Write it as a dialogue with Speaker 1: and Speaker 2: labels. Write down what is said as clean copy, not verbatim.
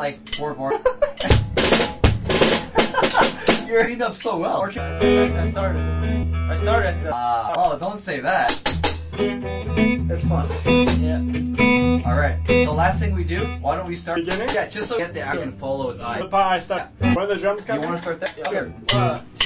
Speaker 1: like 4 bars. You're cleaned up so well.
Speaker 2: I started.
Speaker 1: Oh, don't say that.
Speaker 2: It's fun. Yeah.
Speaker 1: Alright, so last thing we do, why don't we start?
Speaker 3: Beginning?
Speaker 1: Yeah, just so we get the actor can follow his eye.
Speaker 3: The pie start. When the drums come.
Speaker 1: You want to start there?
Speaker 2: Sure. 1,